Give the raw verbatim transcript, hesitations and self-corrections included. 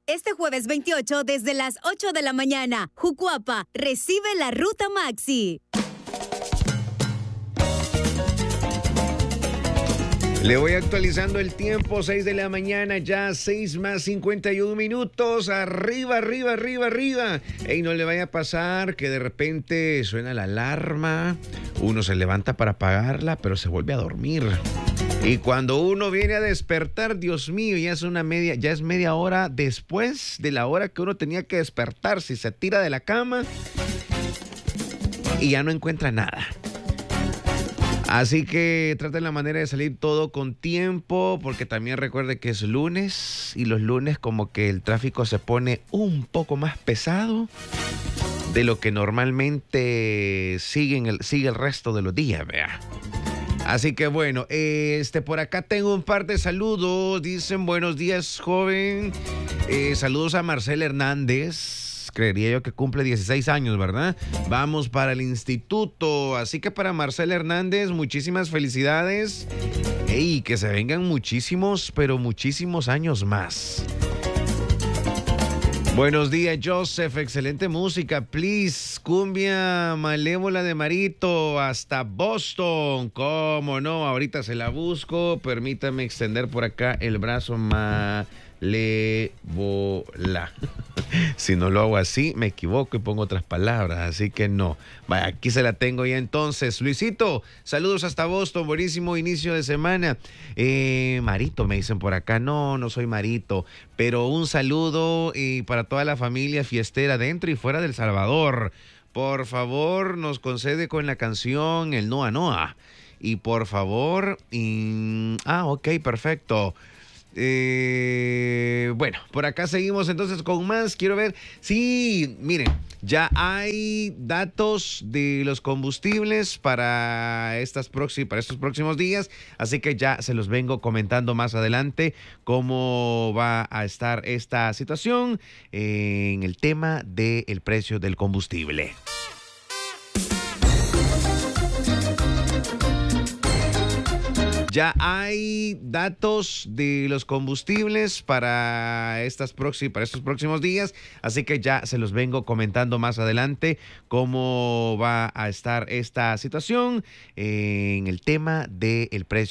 Este jueves veintiocho desde las ocho de la mañana, Jucuapa recibe la Ruta Maxi. Le voy actualizando el tiempo, seis de la mañana, ya seis más cincuenta y un minutos, arriba, arriba, arriba, arriba. Ey, no le vaya a pasar que de repente suena la alarma, uno se levanta para apagarla, pero se vuelve a dormir. Y cuando uno viene a despertar, Dios mío, ya es una media, ya es media hora después de la hora que uno tenía que despertarse, se tira de la cama y ya no encuentra nada. Así que traten la manera de salir todo con tiempo, porque también recuerde que es lunes y los lunes como que el tráfico se pone un poco más pesado de lo que normalmente siguen el, sigue el resto de los días, vea. Así que bueno, este por acá tengo un par de saludos. Dicen buenos días, joven. Eh, saludos a Marcela Hernández. Creería yo que cumple dieciséis años, ¿verdad? Vamos para el instituto. Así que para Marcela Hernández, muchísimas felicidades. Y que se vengan muchísimos, pero muchísimos años más. Buenos días, Joseph. Excelente música. Please, cumbia malévola de Marito hasta Boston. ¿Cómo no? Ahorita se la busco. Permítame extender por acá el brazo malévola. Si no lo hago así, me equivoco y pongo otras palabras, así que no. Vaya, aquí se la tengo ya entonces. Luisito, saludos hasta Boston, buenísimo inicio de semana. Eh, Marito, me dicen por acá. No, no soy Marito, pero un saludo y para toda la familia fiestera dentro y fuera del Salvador. Por favor, nos concede con la canción El Noa Noa. Y por favor, y... ah, ok, perfecto. Eh, bueno, por acá seguimos entonces con más. Quiero ver, sí, miren, ya hay datos de los combustibles para estas próxim- para estos próximos días, así que ya se los vengo comentando más adelante cómo va a estar esta situación en el tema del precio del combustible. Ya hay datos de los combustibles para, estas próxim- para estos próximos días, así que ya se los vengo comentando más adelante cómo va a estar esta situación en el tema del precio